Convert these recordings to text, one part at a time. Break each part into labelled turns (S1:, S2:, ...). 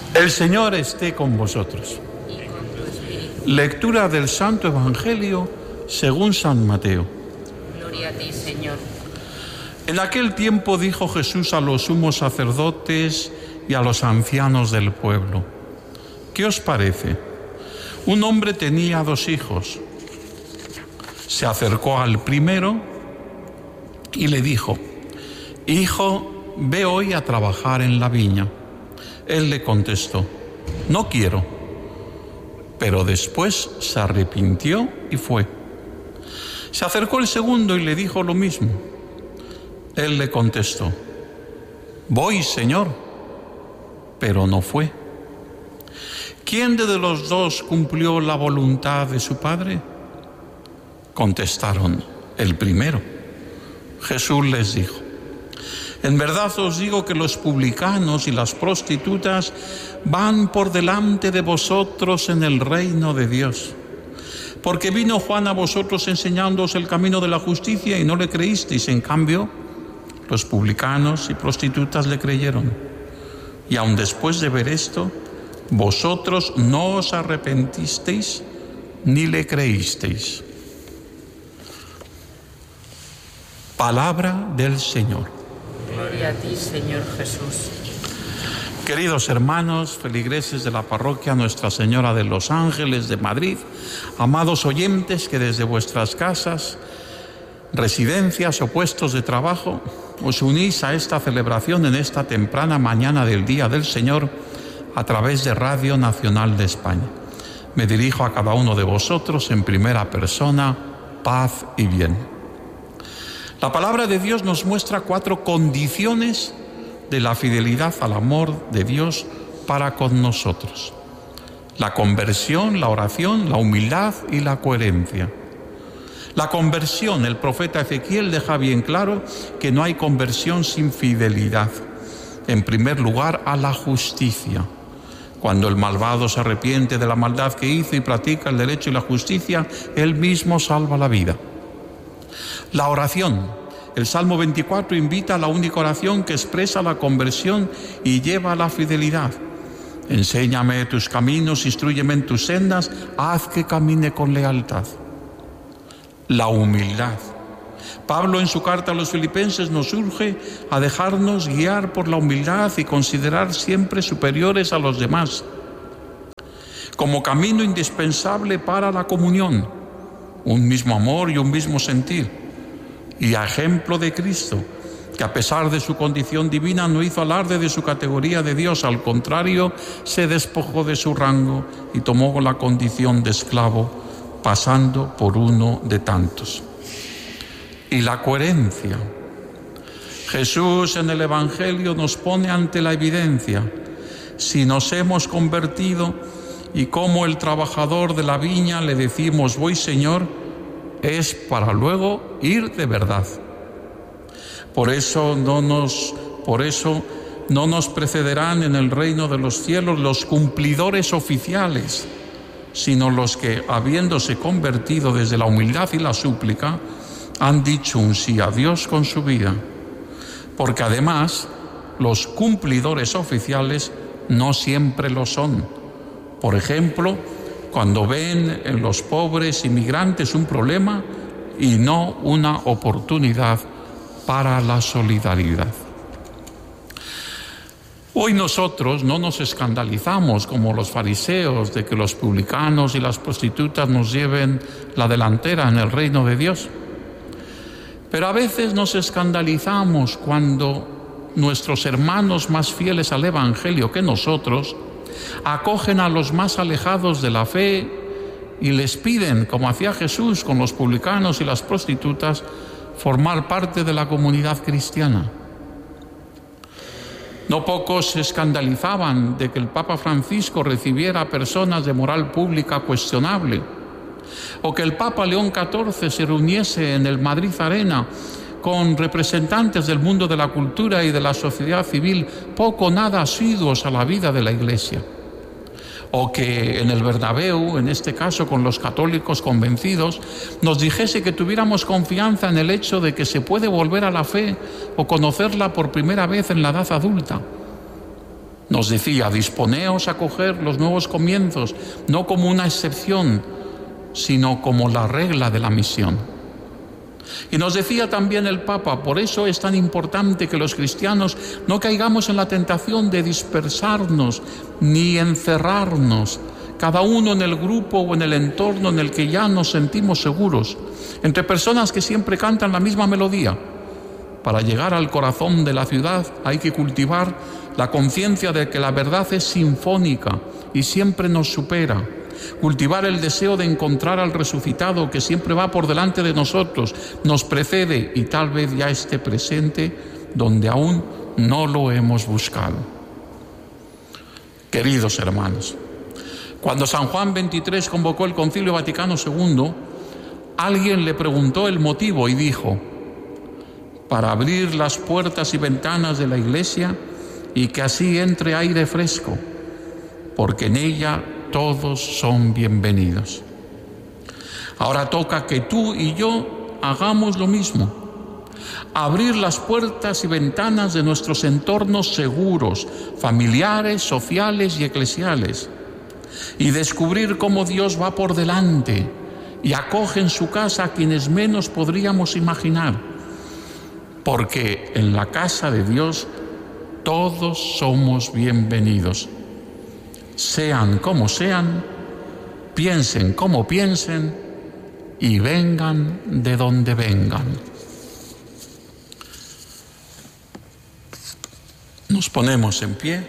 S1: El Señor esté con vosotros. Lectura del Santo Evangelio según San Mateo.
S2: Gloria a ti, Señor.
S1: En aquel tiempo dijo Jesús a los sumos sacerdotes y a los ancianos del pueblo: ¿qué os parece? Un hombre tenía 2 hijos. Se acercó al primero y le dijo: Hijo, ve hoy a trabajar en la viña. Él le contestó: no quiero. Pero después se arrepintió y fue. Se acercó el segundo y le dijo lo mismo. Él le contestó: voy, Señor. Pero no fue. ¿Quién de los 2 cumplió la voluntad de su padre? Contestaron: el primero. Jesús les dijo: en verdad os digo que los publicanos y las prostitutas van por delante de vosotros en el reino de Dios. Porque vino Juan a vosotros enseñándoos el camino de la justicia y no le creísteis. En cambio, los publicanos y prostitutas le creyeron. Y aun después de ver esto, vosotros no os arrepentisteis ni le creísteis. Palabra del Señor.
S2: Gloria a ti, Señor Jesús.
S1: Queridos hermanos, feligreses de la parroquia Nuestra Señora de los Ángeles de Madrid, amados oyentes que desde vuestras casas, residencias o puestos de trabajo os unís a esta celebración en esta temprana mañana del Día del Señor a través de Radio Nacional de España. Me dirijo a cada uno de vosotros en primera persona: paz y bien. La palabra de Dios nos muestra 4 condiciones de la fidelidad al amor de Dios para con nosotros: la conversión, la oración, la humildad y la coherencia. La conversión, el profeta Ezequiel deja bien claro que no hay conversión sin fidelidad. En primer lugar, a la justicia. Cuando el malvado se arrepiente de la maldad que hizo y practica el derecho y la justicia, él mismo salva la vida. La oración. El Salmo 24 invita a la única oración que expresa la conversión y lleva a la fidelidad. Enséñame tus caminos, instrúyeme en tus sendas, haz que camine con lealtad. La humildad. Pablo en su carta a los Filipenses nos urge a dejarnos guiar por la humildad y considerar siempre superiores a los demás, como camino indispensable para la comunión, un mismo amor y un mismo sentir. Y a ejemplo de Cristo, que a pesar de su condición divina no hizo alarde de su categoría de Dios, al contrario, se despojó de su rango y tomó la condición de esclavo, pasando por uno de tantos. Y la coherencia. Jesús en el Evangelio nos pone ante la evidencia: si nos hemos convertido y como el trabajador de la viña le decimos voy, Señor, es para luego ir de verdad. Por eso no nos precederán en el reino de los cielos los cumplidores oficiales, sino los que, habiéndose convertido desde la humildad y la súplica, han dicho un sí a Dios con su vida. Porque además, los cumplidores oficiales no siempre lo son. Por ejemplo, cuando ven en los pobres inmigrantes un problema y no una oportunidad para la solidaridad. Hoy nosotros no nos escandalizamos como los fariseos de que los publicanos y las prostitutas nos lleven la delantera en el reino de Dios. Pero a veces nos escandalizamos cuando nuestros hermanos más fieles al Evangelio que nosotros acogen a los más alejados de la fe y les piden, como hacía Jesús con los publicanos y las prostitutas, formar parte de la comunidad cristiana. No pocos se escandalizaban de que el Papa Francisco recibiera a personas de moral pública cuestionable, o que el Papa León XIV se reuniese en el Madrid Arena con representantes del mundo de la cultura y de la sociedad civil poco o nada asiduos a la vida de la Iglesia. O que en el Bernabéu, en este caso con los católicos convencidos, nos dijese que tuviéramos confianza en el hecho de que se puede volver a la fe o conocerla por primera vez en la edad adulta. Nos decía, disponeos a acoger los nuevos comienzos, no como una excepción, sino como la regla de la misión. Y nos decía también el Papa, por eso es tan importante que los cristianos no caigamos en la tentación de dispersarnos ni encerrarnos, cada uno en el grupo o en el entorno en el que ya nos sentimos seguros, entre personas que siempre cantan la misma melodía. Para llegar al corazón de la ciudad hay que cultivar la conciencia de que la verdad es sinfónica y siempre nos supera. Cultivar el deseo de encontrar al resucitado que siempre va por delante de nosotros, nos precede y tal vez ya esté presente donde aún no lo hemos buscado. Queridos hermanos, cuando San Juan XXIII convocó el Concilio Vaticano II, alguien le preguntó el motivo y dijo: para abrir las puertas y ventanas de la Iglesia y que así entre aire fresco, porque en ella todos son bienvenidos. Ahora toca que tú y yo hagamos lo mismo, abrir las puertas y ventanas de nuestros entornos seguros, familiares, sociales y eclesiales, y descubrir cómo Dios va por delante y acoge en su casa a quienes menos podríamos imaginar, porque en la casa de Dios todos somos bienvenidos. Sean como sean, piensen como piensen y vengan de donde vengan. Nos ponemos en pie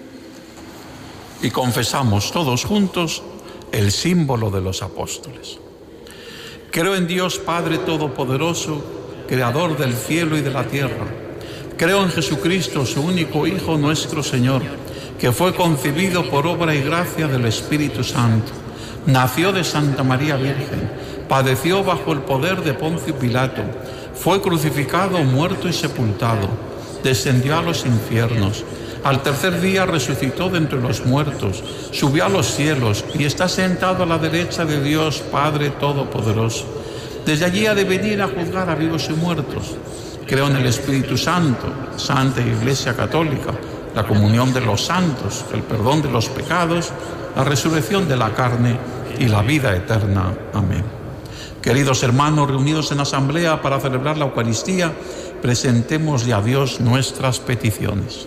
S1: y confesamos todos juntos el símbolo de los apóstoles. Creo en Dios Padre Todopoderoso, Creador del cielo y de la tierra. Creo en Jesucristo, su único Hijo, nuestro Señor, que fue concebido por obra y gracia del Espíritu Santo. Nació de Santa María Virgen, padeció bajo el poder de Poncio Pilato, fue crucificado, muerto y sepultado, descendió a los infiernos. Al tercer día resucitó de entre los muertos, subió a los cielos y está sentado a la derecha de Dios Padre Todopoderoso. Desde allí ha de venir a juzgar a vivos y muertos. Creo en el Espíritu Santo, Santa Iglesia Católica, la comunión de los santos, el perdón de los pecados, la resurrección de la carne y la vida eterna. Amén. Queridos hermanos, reunidos en asamblea para celebrar la Eucaristía, presentémosle a Dios nuestras peticiones.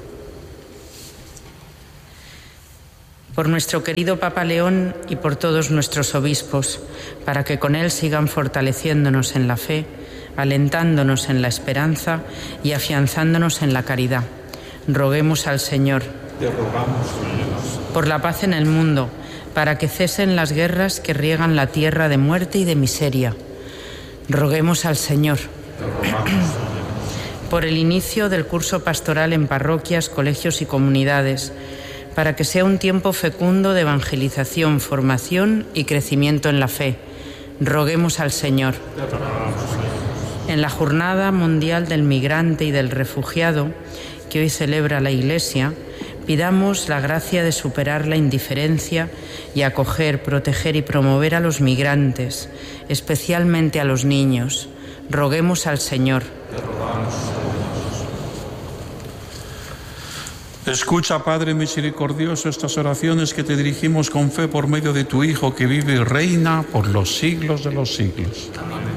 S2: Por nuestro querido Papa León y por todos nuestros obispos, para que con él sigan fortaleciéndonos en la fe, alentándonos en la esperanza y afianzándonos en la caridad. Roguemos al Señor.
S1: Te rogamos, Señor.
S2: Por la paz en el mundo, para que cesen las guerras que riegan la tierra de muerte y de miseria. Roguemos al Señor.
S1: Te rogamos, Señor.
S2: Por el inicio del curso pastoral en parroquias, colegios y comunidades, para que sea un tiempo fecundo de evangelización, formación y crecimiento en la fe. Roguemos al Señor. En la Jornada Mundial del Migrante y del Refugiado, que hoy celebra la Iglesia, pidamos la gracia de superar la indiferencia y acoger, proteger y promover a los migrantes, especialmente a los niños. Roguemos al Señor.
S1: Escucha, Padre misericordioso, estas oraciones que te dirigimos con fe por medio de tu Hijo, que vive y reina por los siglos de los siglos. Amén.